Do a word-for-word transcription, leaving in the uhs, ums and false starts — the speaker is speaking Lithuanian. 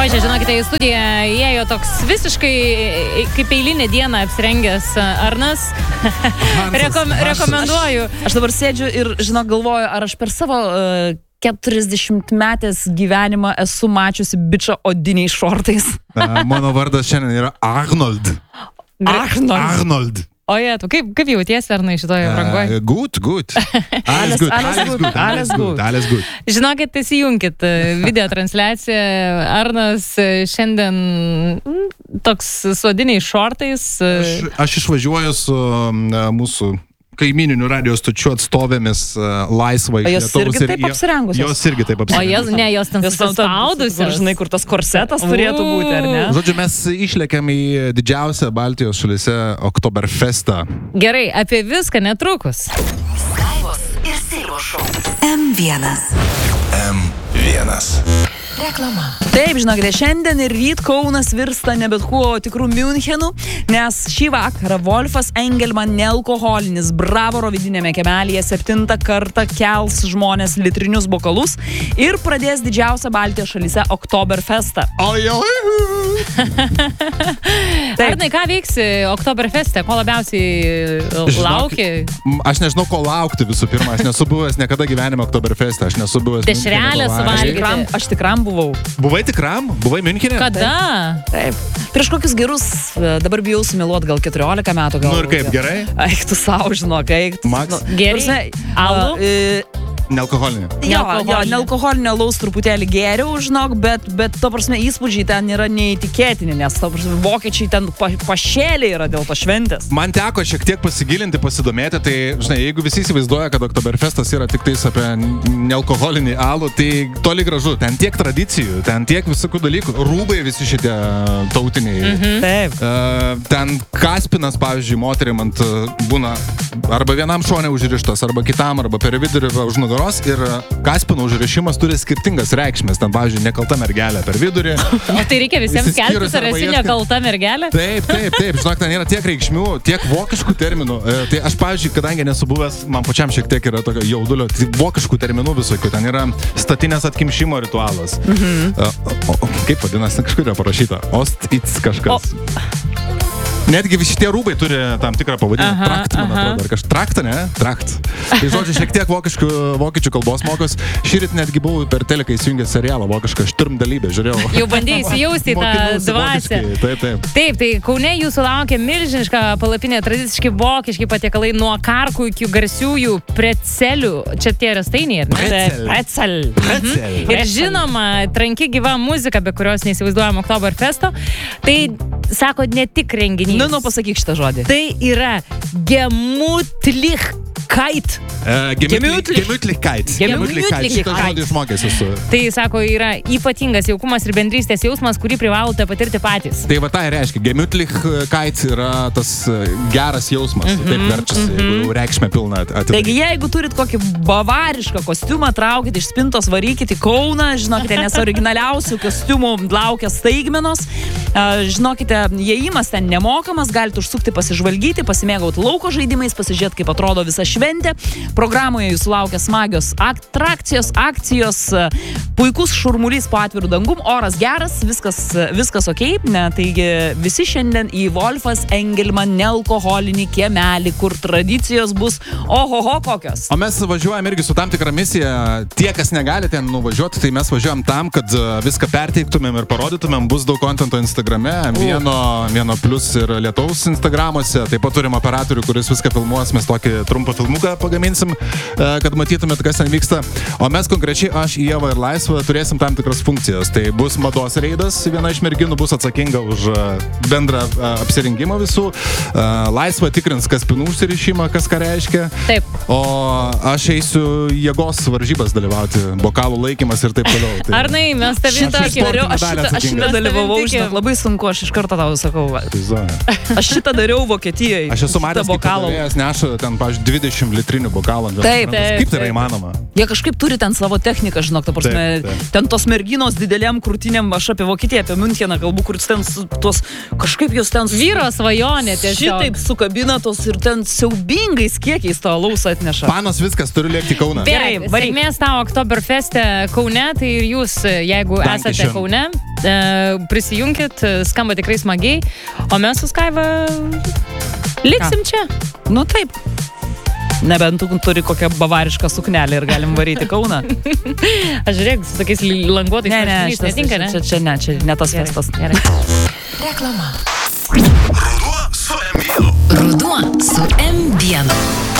O čia, žinokite, į studiją įėjo toks visiškai kaip eilinė diena apsirengęs Arnas. Rekom, rekomenduoju. Aš, aš dabar sėdžiu ir, žinok, galvoju, ar aš per savo uh, keturiasdešimtmetės gyvenimą esu mačiusi bičą odiniais šortais. Mano vardas šiandien yra Arnold. Arnold. Arnold. O jie, tu kaip, kaip jautiesi, Arnai, šitoje brangoje? Uh, good, good. Alles good, alles good, alles good, alles good. Žinokit, įsijunkit video transliaciją. Arnas šiandien toks su odiniais šortais. Aš, aš išvažiuoju su uh, mūsų kaimininių radijos stočių atstovėmis uh, laisvai. O jos irgi taip apsirengusios? Jos irgi taip apsirengusios. O jas, ne, jos ten suspaudusios. Žinai, kur tas korsetas turėtų būti, ar ne? Žodžiu, mes išlėkiam į didžiausią Baltijos šalyse Oktoberfestą. Gerai, apie viską netrukus. Skaivos ir Silvo šou. M vienas. M vienas. Reklama. Taip, žinokite, šiandien ir ryt Kaunas virsta ne bet kuo, o tikrų Münchenu, nes šį vakarą Wolfas Engelman nealkoholinis Bravoro vidinėme kiemelėje septintą kartą kels žmonės litrinius bokalus ir pradės didžiausią Baltijos šalyse Oktoberfestą. Ojoj! Arnai, ką veiksi Oktoberfeste? Ko labiausiai lauki? Žinok, aš nežinau, ko laukti visų pirma. Aš nesu buvęs niekada gyvenime Oktoberfeste. Aš nesu buvęs... Dešrelę suvalgyti. Aš tikram buvau. Buvai tikram? Buvai Miunchene? Kada? Taip. Prieš kokius gerus, dabar bijau sumeluot, gal keturiolika metų gal. Nu ir kaip, gerai? Eik tu savo, žinok, eik tu. Max? Nu, Gerai. Alų? Uh, Nealkoholinė. Jo, jo, nealkoholinio alaus truputėlį geriau, žinok, bet, bet to prasme įspūdžiai ten yra neįtikėtini, nes to prasme vokiečiai ten pa, pašėlė yra dėl to šventės. Man teko šiek tiek pasigilinti, pasidomėti, tai, žinai, jeigu visi įsivaizduoja, kad Oktoberfestas yra tik tais apie nealkoholinį alų, tai toli gražu, ten tiek tradicijų, ten tiek visokių dalykų, rūbai visi šitie tautiniai. Mhm. Taip. Uh, ten kaspinas, pavyzdžiui, moterim ant būna arba vienam šone užrištas, arba kitam, arba per vidurį už nugaros. Ir kaspino užrišimas turi skirtingas reikšmės. Ten, pavyzdžiui, nekalta mergelė per vidurį. O tai reikia visiems keltis, ar esi nekalta mergelė? Taip, taip, taip. Žinok, ten yra tiek reikšmių, tiek vokiškų terminų. Tai aš, pavyzdžiui, kadangi nesu buvęs, man pačiam šiek tiek yra tokio jaudulio, tai vokiškų terminų visokių. Ten yra statinės atkimšimo ritualas. Mhm. O, o, kaip vadinasi, kažkur yra parašyta? Ost-its kažkas. O. Netgi visi tie rūbai turi tam tikrą pavadinimą. Trakt, man atrodo. Ar kažkas traktą, ne? Trakt. Tai žodžiu, šiek tiek vokiškų, vokiečių kalbos mokos. Šįryt netgi buvau per teleką įsijungęs serialą vokišką Šturmdalybę, žiūrėjau. Jau bandėjai įsijausti į tą dvasią. Taip, taip. Taip, tai Kaune jūsų laukia milžiniška palapinė, tradiciški vokiški patiekalai nuo karkų iki garsiųjų precelių. Čia tie restainiai, ar ne? Pretzel. Pretzel. Pretzel. Mhm. Ir žinoma, tranki gyva muzika, be kurios neįsivaizduojam Oktoberfesto. Tai sako, ne tik renginys. Nu, nu, pasakyk šitą žodį. Tai yra Gemütlichkeit. Uh, Gemütlichkeit. Gemütlichkeit. Šitą žodį išmokęs esu. Tai, sako, yra ypatingas jaukumas ir bendrystės jausmas, kurį privalote patirti patys. Tai va tai reiškia, Gemütlichkeit yra tas geras jausmas. Mm-hmm, taip verčiasi, mm-hmm. jeigu reikšmė pilna atidaryti. Taigi, jeigu turit kokį bavarišką kostiumą, traukit iš spintos, varykit į Kauną, žinokite, nes originaliausių kostiumų laukia staigmenos. Žinokite, įėjimas ten nemokamas, galite užsukti pasižvalgyti, pasimėgauti lauko žaidimais, pasižiūrėti, kaip atrodo visa šventė. Programoje jūsų laukia smagios atrakcijos, akcijos, puikus šurmulys po atvirų dangum, oras geras, viskas, viskas okei. Ne, taigi visi šiandien į Wolfas Engelman nealkoholinį kiemelį, kur tradicijos bus ohoho kokios. O mes važiuojam irgi su tam tikra misija. Tie, kas negali ten nuvažiuoti, tai mes važiuojam tam, kad viską perteiktumėm ir parodytumėm. Bus daug kontento Instagrame, vieno, vieno plus ir Lietuvos Instagramuose. Taip pat turim operatorių, kuris viską filmuos. Mes tokį trumpą filmuką pagaminsim, kad matytumėt, kas ten vyksta. O mes konkrečiai, aš, Ieva ir Laisva, turėsim tam tikras funkcijas. Tai bus mados reidas, viena iš merginų bus atsakinga už bendrą apsirengimą visų. Laisva tikrins kaspinų užsirišimą, kas ką reiškia. Taip. O aš eisiu jėgos varžybas dalyvauti, bokalų laikymas ir taip toliau. Tai... Arnai, mes tavim tokį dariau, aš šitą, aš šitą dalyvavau, žinok, labai sunku, aš iš karto tau sakau. Aš šitą dariau Vokietijoje. Aš esu matęs, kaip padavėjas neša ten, pavyzdžiui, dvidešimt litrinių bokalų. Taip, taip. Kaip tai yra įmanoma? Jie kažkaip turi ten savo techniką, žinok, ta prasme, taip, taip. Ten tos merginos dideliam krūtiniam, aš apie Vokietiją, apie Müncheną kalbu, kur ten tos, kažkaip jos ten... Vyro svajonė tiesiog. Šitaip sukabina tos ir ten siaubingais kiekiais to alaus atneša. Panos viskas, turiu lėkti į Kauną. Gerai, sėkmės tau Oktoberfeste Kaune, tai ir jūs, jeigu Dankeschön. Esate Kaune, e, prisijunkit, skamba tikrai smagiai, o mes su Skaiva liksim čia. Nu taip. Nebent tu turi kokią bavarišką suknelę ir galim varyti Kauną. Aš žiūrėk, su tokiais languotais Ne, ne, marškiniais šitas, netinka, ne? čia, čia ne, čia ne tas festas. Gerai. Reklama. Ruduo su M vienu. Ruduo su M vienu.